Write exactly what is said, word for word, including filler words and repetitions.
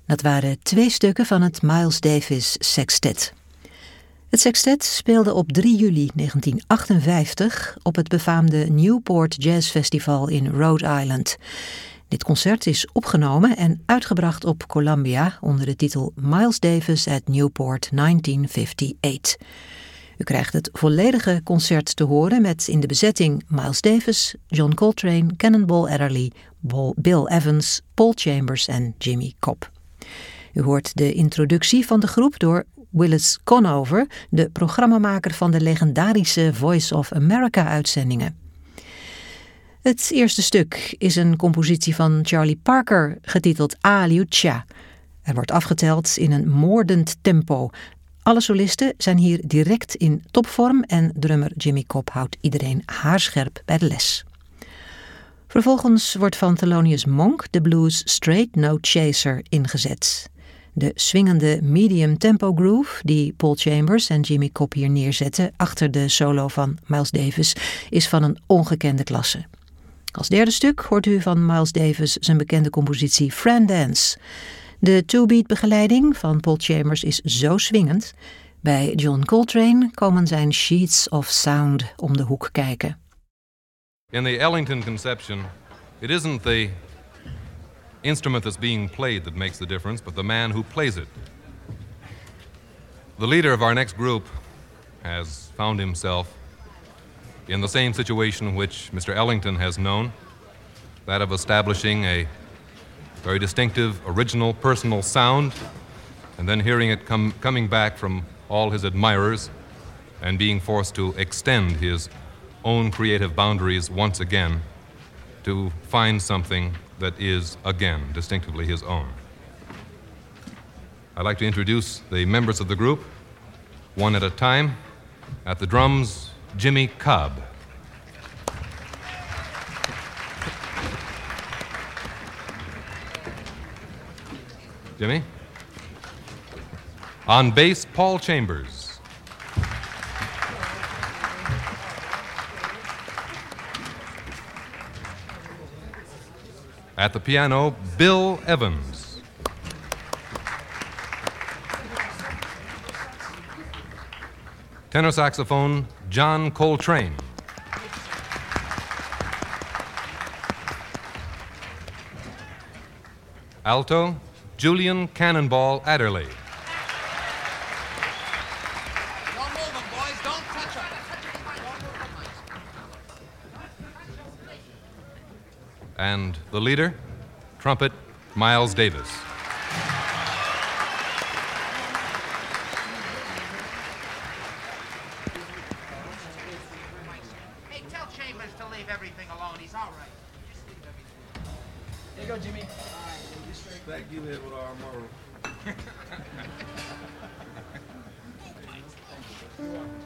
Dat waren twee stukken van het Miles Davis Sextet. Het sextet speelde op drie juli negentien achtenvijftig op het befaamde Newport Jazz Festival in Rhode Island. Dit concert is opgenomen en uitgebracht op Columbia onder de titel Miles Davis at Newport negentien vijfenvijftig. U krijgt het volledige concert te horen met in de bezetting Miles Davis, John Coltrane, Cannonball Adderley, Bill Evans, Paul Chambers en Jimmy Cobb. U hoort de introductie van de groep door Willis Conover, de programmamaker van de legendarische Voice of America-uitzendingen. Het eerste stuk is een compositie van Charlie Parker, getiteld A Lucia. Er wordt afgeteld in een moordend tempo. Alle solisten zijn hier direct in topvorm en drummer Jimmy Cobb houdt iedereen haarscherp bij de les. Vervolgens wordt van Thelonious Monk de blues Straight No Chaser ingezet. De swingende medium tempo groove die Paul Chambers en Jimmy Cobb hier neerzetten achter de solo van Miles Davis is van een ongekende klasse. Als derde stuk hoort u van Miles Davis zijn bekende compositie Friend Dance. De two-beat begeleiding van Paul Chambers is zo swingend. Bij John Coltrane komen zijn Sheets of Sound om de hoek kijken. In the Ellington conception, it isn't the instrument that's being played that makes the difference, but the man who plays it. The leader of our next group has found himself in the same situation which Mister Ellington has known, that of establishing a very distinctive, original, personal sound, and then hearing it come, coming back from all his admirers and being forced to extend his own creative boundaries once again to find something that is, again, distinctively his own. I'd like to introduce the members of the group, one at a time. At the drums, Jimmy Cobb. Jimmy? On bass, Paul Chambers. At the piano, Bill Evans. Tenor saxophone, John Coltrane. Alto, Julian Cannonball Adderley. Don't move them, boys. Don't touch them. And the leader, trumpet, Miles Davis. Hey, tell Chambers to leave everything alone. He's all right. Just leave everything. There you go, Jimmy. Back you here with our moral.